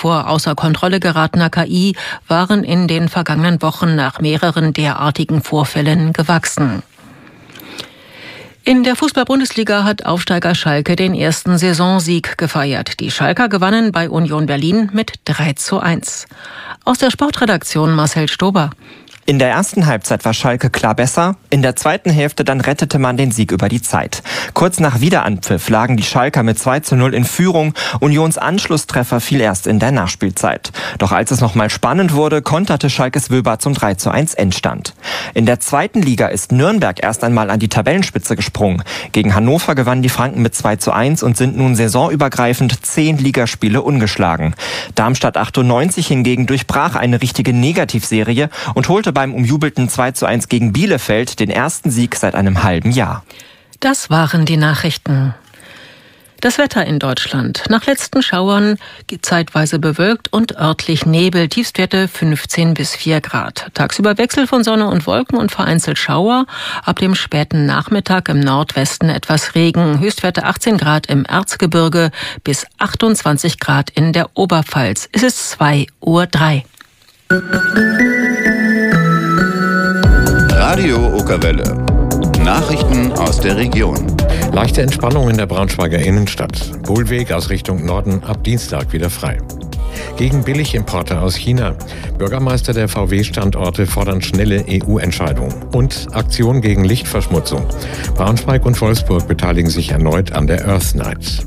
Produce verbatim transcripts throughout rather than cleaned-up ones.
vor außer Kontrolle geratener K I waren in den vergangenen Wochen nach mehreren derartigen Vorfällen gewachsen. In der Fußball-Bundesliga hat Aufsteiger Schalke den ersten Saisonsieg gefeiert. Die Schalker gewannen bei Union Berlin mit drei zu eins. Aus der Sportredaktion Marcel Stober. In der ersten Halbzeit war Schalke klar besser, in der zweiten Hälfte dann rettete man den Sieg über die Zeit. Kurz nach Wiederanpfiff lagen die Schalker mit zwei zu null in Führung, Unions Anschlusstreffer fiel erst in der Nachspielzeit. Doch als es nochmal spannend wurde, konterte Schalkes Wöber zum drei zu eins Endstand. In der zweiten Liga ist Nürnberg erst einmal an die Tabellenspitze gesprungen. Gegen Hannover gewannen die Franken mit zwei zu eins und sind nun saisonübergreifend zehn Ligaspiele ungeschlagen. Darmstadt achtundneunzig hingegen durchbrach eine richtige Negativserie und holte beim umjubelten zwei zu eins gegen Bielefeld den ersten Sieg seit einem halben Jahr. Das waren die Nachrichten. Das Wetter in Deutschland. Nach letzten Schauern zeitweise bewölkt und örtlich Nebel. Tiefstwerte fünfzehn bis vier Grad. Tagsüber Wechsel von Sonne und Wolken und vereinzelt Schauer. Ab dem späten Nachmittag im Nordwesten etwas Regen. Höchstwerte achtzehn Grad im Erzgebirge bis achtundzwanzig Grad in der Oberpfalz. Es ist zwei Uhr drei. Radio Okerwelle. Nachrichten aus der Region. Leichte Entspannung in der Braunschweiger Innenstadt. Bohlweg aus Richtung Norden ab Dienstag wieder frei. Gegen Billigimporte aus China. Bürgermeister der V W-Standorte fordern schnelle E U-Entscheidungen. Und Aktion gegen Lichtverschmutzung. Braunschweig und Wolfsburg beteiligen sich erneut an der Earth Night.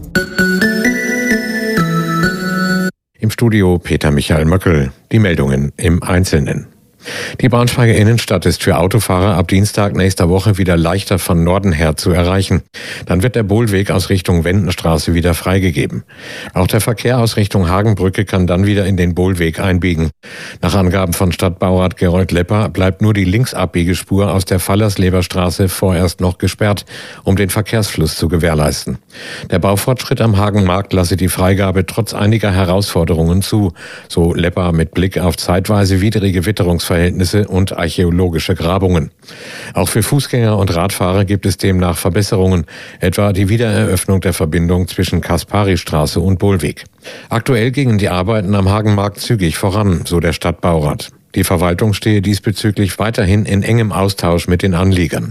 Im Studio Peter Michael Möckel. Die Meldungen im Einzelnen. Die Braunschweiger Innenstadt ist für Autofahrer ab Dienstag nächster Woche wieder leichter von Norden her zu erreichen. Dann wird der Bohlweg aus Richtung Wendenstraße wieder freigegeben. Auch der Verkehr aus Richtung Hagenbrücke kann dann wieder in den Bohlweg einbiegen. Nach Angaben von Stadtbaurat Gerold Lepper bleibt nur die Linksabbiegelspur aus der Fallersleberstraße vorerst noch gesperrt, um den Verkehrsfluss zu gewährleisten. Der Baufortschritt am Hagenmarkt lasse die Freigabe trotz einiger Herausforderungen zu, so Lepper mit Blick auf zeitweise widrige Witterungsverhältnisse und archäologische Grabungen. Auch für Fußgänger und Radfahrer gibt es demnach Verbesserungen, etwa die Wiedereröffnung der Verbindung zwischen Kaspari-Straße und Bohlweg. Aktuell gingen die Arbeiten am Hagenmarkt zügig voran, so der Stadtbaurat. Die Verwaltung stehe diesbezüglich weiterhin in engem Austausch mit den Anliegern.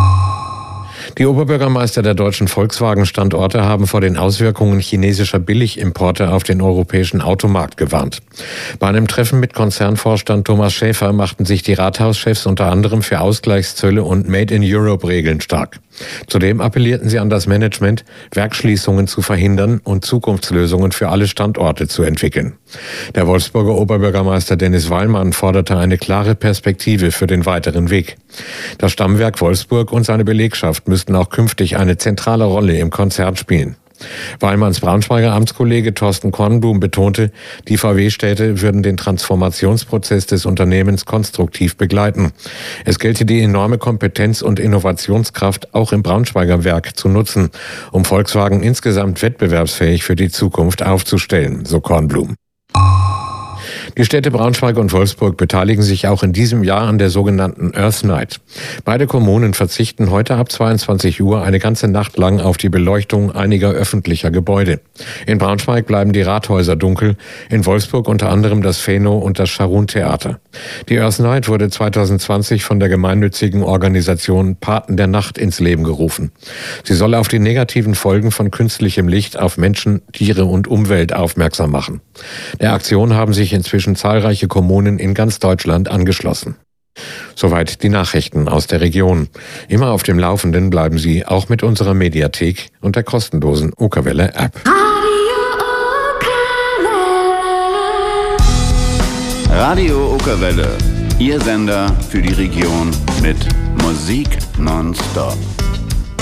Die Oberbürgermeister der deutschen Volkswagen-Standorte haben vor den Auswirkungen chinesischer Billigimporte auf den europäischen Automarkt gewarnt. Bei einem Treffen mit Konzernvorstand Thomas Schäfer machten sich die Rathauschefs unter anderem für Ausgleichszölle und Made-in-Europe-Regeln stark. Zudem appellierten sie an das Management, Werksschließungen zu verhindern und Zukunftslösungen für alle Standorte zu entwickeln. Der Wolfsburger Oberbürgermeister Dennis Weilmann forderte eine klare Perspektive für den weiteren Weg. Das Stammwerk Wolfsburg und seine Belegschaft müssten auch künftig eine zentrale Rolle im Konzern spielen. Weilmanns Braunschweiger Amtskollege Thorsten Kornblum betonte, die V W-Städte würden den Transformationsprozess des Unternehmens konstruktiv begleiten. Es gelte die enorme Kompetenz und Innovationskraft auch im Braunschweiger Werk zu nutzen, um Volkswagen insgesamt wettbewerbsfähig für die Zukunft aufzustellen, so Kornblum. Die Städte Braunschweig und Wolfsburg beteiligen sich auch in diesem Jahr an der sogenannten Earth Night. Beide Kommunen verzichten heute ab zweiundzwanzig Uhr eine ganze Nacht lang auf die Beleuchtung einiger öffentlicher Gebäude. In Braunschweig bleiben die Rathäuser dunkel, in Wolfsburg unter anderem das Phäno und das Scharun-Theater. Die Earth Night wurde zweitausendzwanzig von der gemeinnützigen Organisation Paten der Nacht ins Leben gerufen. Sie soll auf die negativen Folgen von künstlichem Licht auf Menschen, Tiere und Umwelt aufmerksam machen. Der Aktion haben sich inzwischen zahlreiche Kommunen in ganz Deutschland angeschlossen. Soweit die Nachrichten aus der Region. Immer auf dem Laufenden bleiben Sie auch mit unserer Mediathek und der kostenlosen Okerwelle-App. Radio Okerwelle, Ihr Sender für die Region mit Musik nonstop.